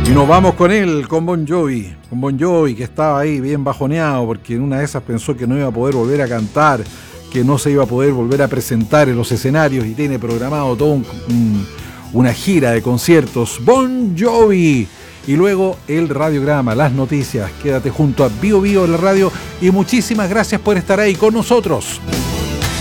Y nos vamos con él, con Bon Jovi, que estaba ahí bien bajoneado porque en una de esas pensó que no iba a poder volver a cantar, que no se iba a poder volver a presentar en los escenarios y tiene programado todo una gira de conciertos. Bon Jovi. Y luego el radiograma, las noticias. Quédate junto a Bio Bio en la radio y muchísimas gracias por estar ahí con nosotros.